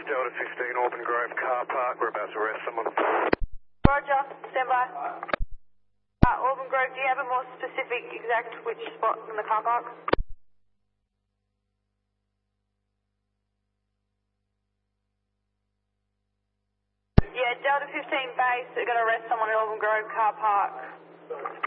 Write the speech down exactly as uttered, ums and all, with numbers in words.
Delta fifteen, Auburn Grove car park. We're about to arrest someone. Roger, stand by. Uh, Auburn Grove, do you have a more specific exact which spot in the car park? Yeah, Delta fifteen base, they're going to arrest someone at Auburn Grove car park.